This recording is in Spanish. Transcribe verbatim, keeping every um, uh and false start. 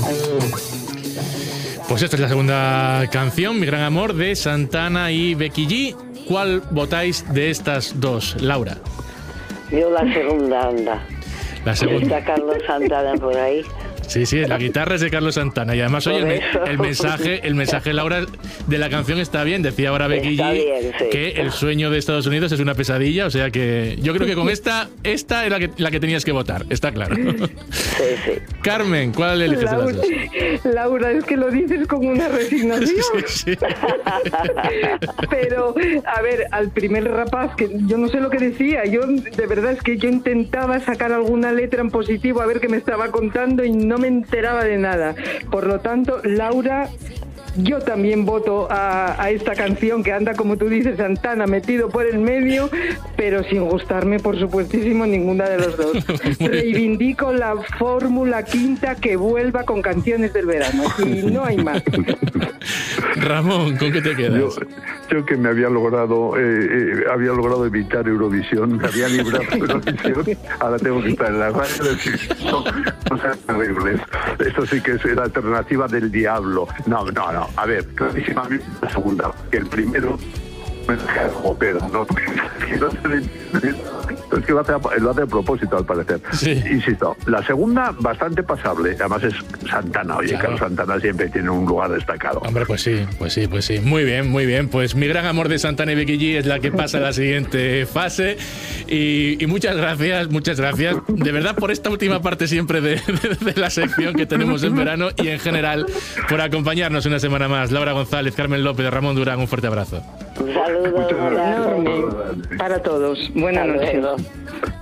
Pues esta es la segunda canción, Mi Gran Amor, de Santana y Becky G. ¿Cuál votáis de estas dos, Laura? Yo la segunda, anda. La segunda. Está Carlos Santana por ahí. Sí, sí, la guitarra es de Carlos Santana. Y además, oye, el, el mensaje, el mensaje, Laura, de la canción está bien. Decía ahora Becky Está G bien, sí. que el sueño de Estados Unidos es una pesadilla. O sea que yo creo que con esta, esta es la que, la que tenías que votar. Está claro. Sí, sí. Carmen, ¿cuál eliges de las Laura, dos? Laura, es que lo dices con una resignación. Sí, sí. Pero, a ver, al primer rapaz, que yo no sé lo que decía, yo de verdad es que yo intentaba sacar alguna letra en positivo a ver qué me estaba contando y no me enteraba de nada. Por lo tanto, Laura, yo también voto a, a esta canción que anda, como tú dices, Santana, metido por el medio, pero sin gustarme, por supuestísimo, ninguna de los dos. Reivindico la fórmula quinta que vuelva con canciones del verano, y no hay más. Ramón, ¿con qué te quedas? Yo, yo que me había logrado eh, eh, había logrado evitar Eurovisión, me había librado de Eurovisión, ahora tengo que estar en la radio decir no, cosas terribles. Esto sí que es la alternativa del diablo. No, no, no. A ver, clarísimamente la segunda, que el primero me como pero no, es que lo hace, a, lo hace a propósito al parecer. Sí. Insisto, la segunda bastante pasable, además es Santana, oye, claro. Carlos Santana siempre tiene un lugar destacado. Hombre, pues sí, pues sí, pues sí. Muy bien, muy bien. Pues Mi Gran Amor de Santana y Becky G es la que pasa a la siguiente fase. Y, y muchas gracias, muchas gracias. De verdad, por esta última parte siempre de, de, de la sección que tenemos en verano y en general por acompañarnos una semana más. Laura González, Carmen López, Ramón Durán, un fuerte abrazo. Un saludo Enorme para todos. Buenas noches.